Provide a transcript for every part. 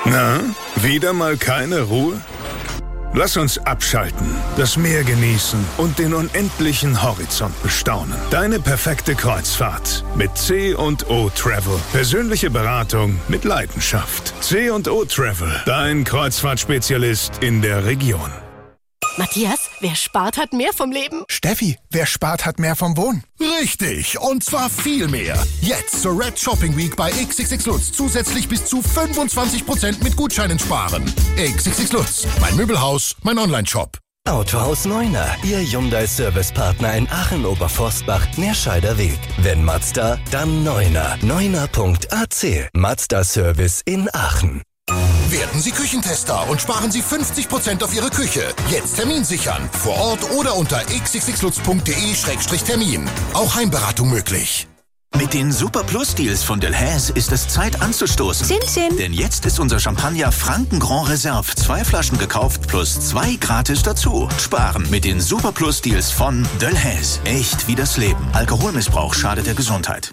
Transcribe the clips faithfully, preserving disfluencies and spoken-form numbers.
Na, wieder mal keine Ruhe? Lass uns abschalten, das Meer genießen und den unendlichen Horizont bestaunen. Deine perfekte Kreuzfahrt mit C und O Travel. Persönliche Beratung mit Leidenschaft. C und O Travel, dein Kreuzfahrtspezialist in der Region. Matthias, wer spart, hat mehr vom Leben. Steffi, wer spart, hat mehr vom Wohnen. Richtig, und zwar viel mehr. Jetzt zur Red Shopping Week bei X X X Lutz zusätzlich bis zu fünfundzwanzig Prozent mit Gutscheinen sparen. X X X Lutz, mein Möbelhaus, mein Online-Shop. Autohaus Neuner, Ihr Hyundai-Servicepartner in Aachen-Oberforstbach, Nerscheider Weg. Wenn Mazda, dann Neuner. Neuner Punkt A C. Mazda Service in Aachen. Werden Sie Küchentester und sparen Sie fünfzig Prozent auf Ihre Küche. Jetzt Termin sichern. Vor Ort oder unter x x x lutz punkt d e Schrägstrich Termin. Auch Heimberatung möglich. Mit den Super Plus Deals von Delhaize ist es Zeit anzustoßen. Chin Chin. Denn jetzt ist unser Champagner Franken Grand Reserve. Zwei Flaschen gekauft plus zwei gratis dazu. Sparen mit den Super Plus Deals von Delhaize. Echt wie das Leben. Alkoholmissbrauch schadet der Gesundheit.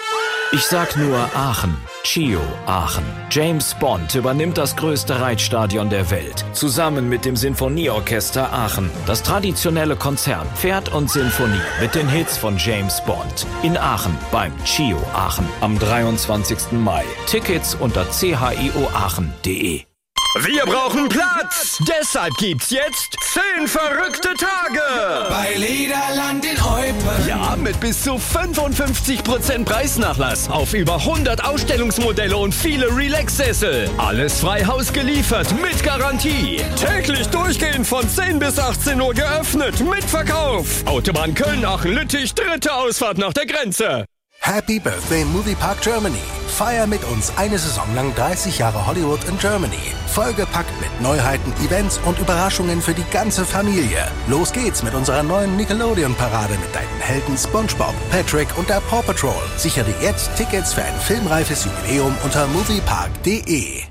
Ich sag nur Aachen. Chio Aachen. James Bond übernimmt das größte Reitstadion der Welt. Zusammen mit dem Sinfonieorchester Aachen. Das traditionelle Konzert Pferd und Sinfonie mit den Hits von James Bond. In Aachen beim Chio Aachen am dreiundzwanzigsten Mai. Tickets unter c h i o aachen punkt d e. Wir brauchen Platz! Deshalb gibt's jetzt zehn verrückte Tage! Bei Lederland in Eupen. Ja, mit bis zu fünfundfünfzig Prozent Preisnachlass auf über hundert Ausstellungsmodelle und viele Relax-Sessel. Alles frei Haus geliefert, mit Garantie. Täglich durchgehend von zehn bis achtzehn Uhr geöffnet, mit Verkauf. Autobahn Köln-Aachen-Lüttich, dritte Ausfahrt nach der Grenze. Happy Birthday Movie Park Germany. Feier mit uns eine Saison lang dreißig Jahre Hollywood in Germany. Vollgepackt mit Neuheiten, Events und Überraschungen für die ganze Familie. Los geht's mit unserer neuen Nickelodeon-Parade mit deinen Helden SpongeBob, Patrick und der Paw Patrol. Sichere jetzt Tickets für ein filmreifes Jubiläum unter moviepark punkt d e.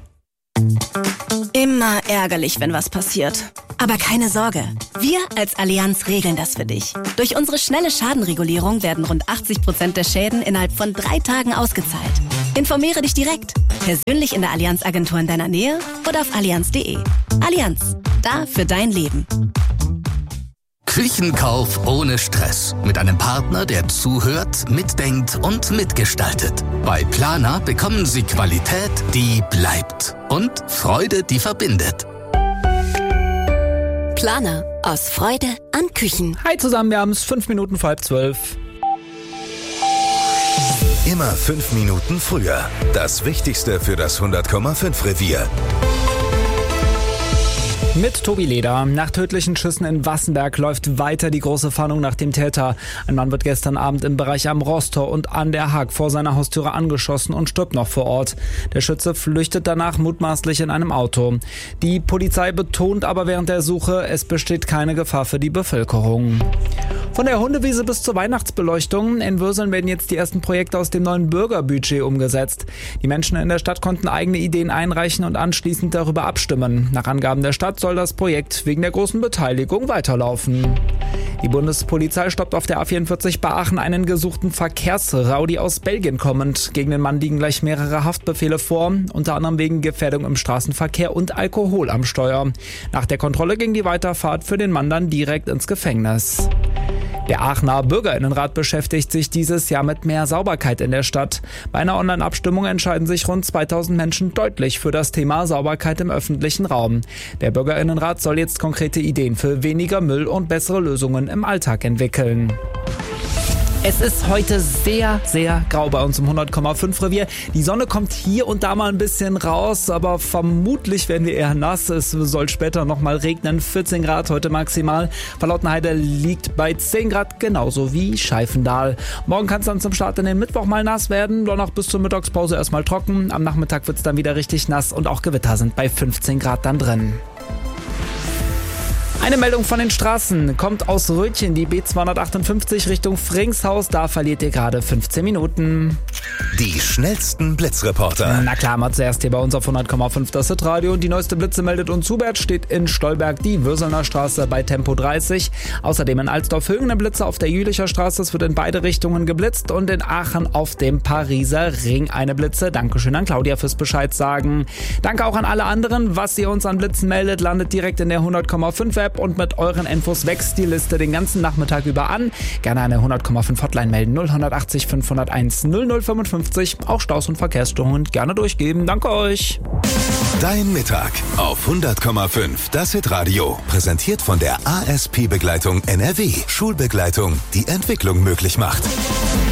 Immer ärgerlich, wenn was passiert. Aber keine Sorge, wir als Allianz regeln das für dich. Durch unsere schnelle Schadenregulierung werden rund achtzig Prozent der Schäden innerhalb von drei Tagen ausgezahlt. Informiere dich direkt, persönlich in der Allianz-Agentur in deiner Nähe oder auf allianz punkt d e. Allianz, da für dein Leben. Küchenkauf ohne Stress. Mit einem Partner, der zuhört, mitdenkt und mitgestaltet. Bei Planer bekommen Sie Qualität, die bleibt. Und Freude, die verbindet. Planer. Aus Freude an Küchen. Hi zusammen, wir haben es fünf Minuten vor halb zwölf. Immer fünf Minuten früher. Das Wichtigste für das hundert Komma fünf Revier. Mit Tobi Leder. Nach tödlichen Schüssen in Wassenberg läuft weiter die große Fahndung nach dem Täter. Ein Mann wird gestern Abend im Bereich am Rosstor und an der Haag vor seiner Haustüre angeschossen und stirbt noch vor Ort. Der Schütze flüchtet danach mutmaßlich in einem Auto. Die Polizei betont aber während der Suche, es besteht keine Gefahr für die Bevölkerung. Von der Hundewiese bis zur Weihnachtsbeleuchtung. In Würseln werden jetzt die ersten Projekte aus dem neuen Bürgerbudget umgesetzt. Die Menschen in der Stadt konnten eigene Ideen einreichen und anschließend darüber abstimmen. Nach Angaben der Stadt soll das Projekt wegen der großen Beteiligung weiterlaufen. Die Bundespolizei stoppt auf der A vierundvierzig bei Aachen einen gesuchten Verkehrsrowdy aus Belgien kommend. Gegen den Mann liegen gleich mehrere Haftbefehle vor, unter anderem wegen Gefährdung im Straßenverkehr und Alkohol am Steuer. Nach der Kontrolle ging die Weiterfahrt für den Mann dann direkt ins Gefängnis. Der Aachener Bürgerinnenrat beschäftigt sich dieses Jahr mit mehr Sauberkeit in der Stadt. Bei einer Online-Abstimmung entscheiden sich rund zweitausend Menschen deutlich für das Thema Sauberkeit im öffentlichen Raum. Der Bürgerinnenrat soll jetzt konkrete Ideen für weniger Müll und bessere Lösungen im Alltag entwickeln. Es ist heute sehr, sehr grau bei uns im hundert Komma fünf Revier. Die Sonne kommt hier und da mal ein bisschen raus, aber vermutlich werden wir eher nass. Es soll später noch mal regnen. vierzehn Grad heute maximal. Verlautenheide liegt bei zehn Grad, genauso wie Scheifendahl. Morgen kann es dann zum Start in den Mittwoch mal nass werden. Danach bis zur Mittagspause erstmal trocken. Am Nachmittag wird es dann wieder richtig nass und auch Gewitter sind bei fünfzehn Grad dann drin. Eine Meldung von den Straßen kommt aus Rötchen, die B zweihundertachtundfünfzig Richtung Fringshaus. Da verliert ihr gerade fünfzehn Minuten. Die schnellsten Blitzreporter. Na klar, mal zuerst hier bei uns auf hundert Komma fünf das Hitradio. Und die neueste Blitze meldet uns Hubert, steht in Stolberg die Würselner Straße bei Tempo dreißig. Außerdem in Alsdorf-Högen eine Blitze auf der Jülicher Straße. Es wird in beide Richtungen geblitzt. Und in Aachen auf dem Pariser Ring eine Blitze. Dankeschön an Claudia fürs Bescheid sagen. Danke auch an alle anderen. Was ihr uns an Blitzen meldet, landet direkt in der hundert Komma fünf App. Und mit euren Infos wächst die Liste den ganzen Nachmittag über an. Gerne eine hundert Komma fünf Hotline melden. null achtzig fünfhunderteins null null fünfundfünfzig. Auch Staus und Verkehrsstörungen gerne durchgeben. Danke euch. Dein Mittag auf hundert Komma fünf. Das Hitradio. Präsentiert von der A S P-Begleitung N R W. Schulbegleitung, die Entwicklung möglich macht.